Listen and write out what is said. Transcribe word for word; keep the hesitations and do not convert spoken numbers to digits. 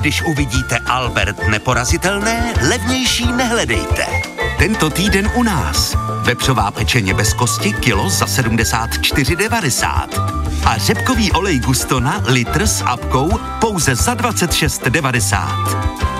když uvidíte Albert Neporazitelné, levnější nehledejte. Tento týden u nás. Vepřová pečeně bez kosti kilo za sedmdesát čtyři devadesát. A řepkový olej Gustona litr s apkou pouze za dvacet šest devadesát.